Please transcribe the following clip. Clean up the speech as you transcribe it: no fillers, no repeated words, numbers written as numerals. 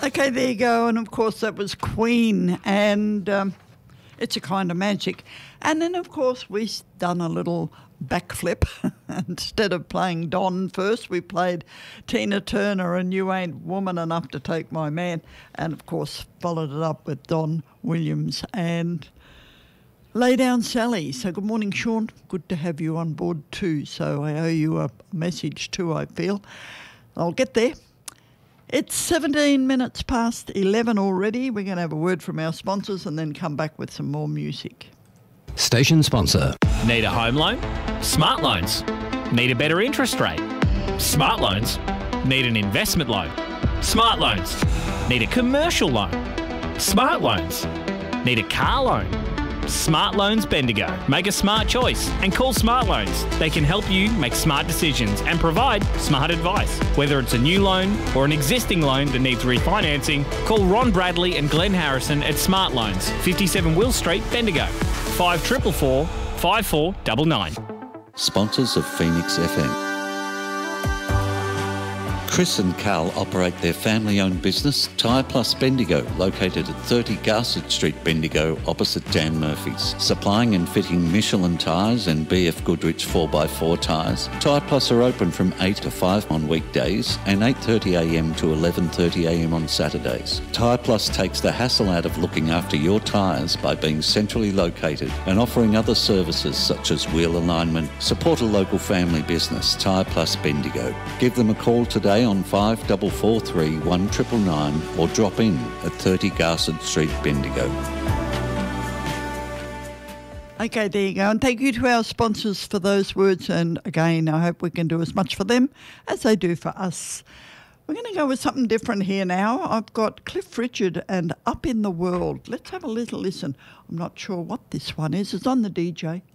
Okay, there you go. And of course, that was Queen, and It's a Kind of Magic. And then, of course, we've done a little backflip. Instead of playing Don first, we played Tina Turner and You Ain't Woman Enough to Take My Man. And, of course, followed it up with Don Williams and Lay Down Sally. So good morning, Sean. Good to have you on board too. So I owe you a message too, I feel. I'll get there. It's 17 minutes past 11 already. We're going to have a word from our sponsors and then come back with some more music. Station sponsor. Need a home loan? Smart Loans. Need a better interest rate? Smart Loans. Need an investment loan? Smart Loans. Need a commercial loan? Smart Loans. Need a car loan? Smart Loans Bendigo. Make a smart choice and call Smart Loans. They can help you make smart decisions and provide smart advice. Whether it's a new loan or an existing loan that needs refinancing, call Ron Bradley and Glenn Harrison at Smart Loans, 57 Will Street, Bendigo. 5444 5499. Sponsors of Phoenix FM. Chris and Carl operate their family-owned business, Tyre Plus Bendigo, located at 30 Garsett Street, Bendigo, opposite Dan Murphy's. Supplying and fitting Michelin tyres and BF Goodrich 4x4 tyres, Tyre Plus are open from 8 to 5 on weekdays and 8:30am to 11:30am on Saturdays. Tyre Plus takes the hassle out of looking after your tyres by being centrally located and offering other services such as wheel alignment. Support a local family business, Tyre Plus Bendigo. Give them a call today on 5443 1999 or drop in at 30 Garsett Street, Bendigo. Okay, there you go. And thank you to our sponsors for those words. And again, I hope we can do as much for them as they do for us. We're going to go with something different here now. I've got Cliff Richard and Up in the World. Let's have a little listen. I'm not sure what this one is. It's on the DJ.